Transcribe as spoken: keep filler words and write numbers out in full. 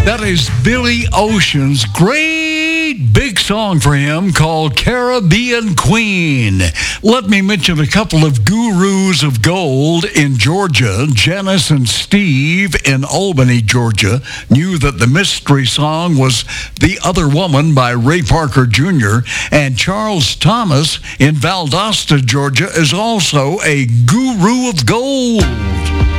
That is Billy Ocean's great big song for him called Caribbean Queen. Let me mention a couple of gurus of gold in Georgia. Janice and Steve in Albany, Georgia, knew that the mystery song was The Other Woman by Ray Parker Junior And Charles Thomas in Valdosta, Georgia, is also a guru of gold.